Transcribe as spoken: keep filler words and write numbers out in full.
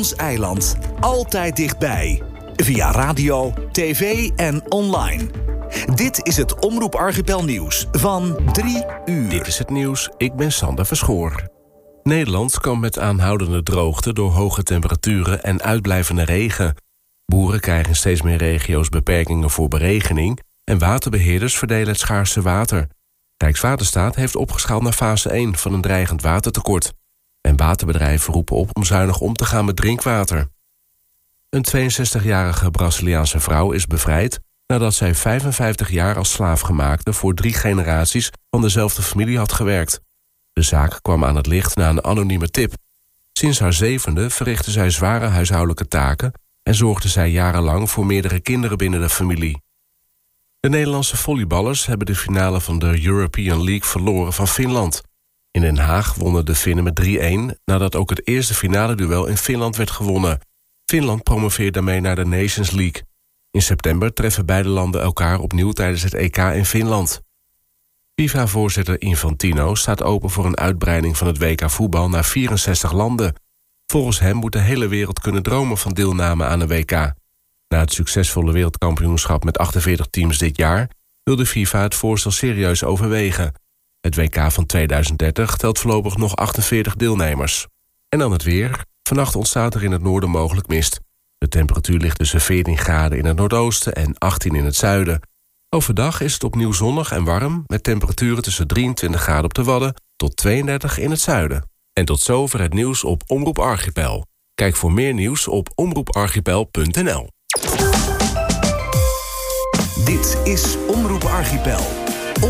Ons eiland. Altijd dichtbij. Via radio, tv en online. Dit is het Omroep Archipel nieuws van drie uur. Dit is het nieuws, ik ben Sander Verschoor. Nederland kampt met aanhoudende droogte door hoge temperaturen en uitblijvende regen. Boeren krijgen in steeds meer regio's beperkingen voor beregening en waterbeheerders verdelen het schaarse water. Rijkswaterstaat heeft opgeschaald naar fase één van een dreigend watertekort. En waterbedrijven roepen op om zuinig om te gaan met drinkwater. Een tweeënzestigjarige Braziliaanse vrouw is bevrijd nadat zij vijfenvijftig jaar als slaafgemaakte voor drie generaties van dezelfde familie had gewerkt. De zaak kwam aan het licht na een anonieme tip. Sinds haar zevende verrichtte zij zware huishoudelijke taken en zorgde zij jarenlang voor meerdere kinderen binnen de familie. De Nederlandse volleyballers hebben de finale van de European League verloren van Finland. In Den Haag wonnen de Finnen met drie-een nadat ook het eerste finale duel in Finland werd gewonnen. Finland promoveert daarmee naar de Nations League. In september treffen beide landen elkaar opnieuw tijdens het E K in Finland. FIFA-voorzitter Infantino staat open voor een uitbreiding van het W K voetbal naar vierenzestig landen. Volgens hem moet de hele wereld kunnen dromen van deelname aan een W K. Na het succesvolle wereldkampioenschap met achtenveertig teams dit jaar wil de FIFA het voorstel serieus overwegen. Het W K van tweeduizend dertig telt voorlopig nog achtenveertig deelnemers. En dan het weer. Vannacht ontstaat er in het noorden mogelijk mist. De temperatuur ligt tussen veertien graden in het noordoosten en achttien in het zuiden. Overdag is het opnieuw zonnig en warm, met temperaturen tussen drieëntwintig graden op de Wadden tot tweeëndertig in het zuiden. En tot zover het nieuws op Omroep Archipel. Kijk voor meer nieuws op omroep archipel punt n l. Dit is Omroep Archipel.